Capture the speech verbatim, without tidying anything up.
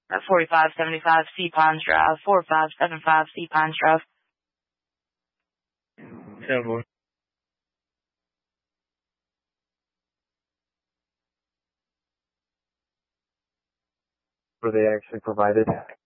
At forty-five seventy-five C Pines Drive, four five seven five C Pines Drive. Seven. Were they actually provided?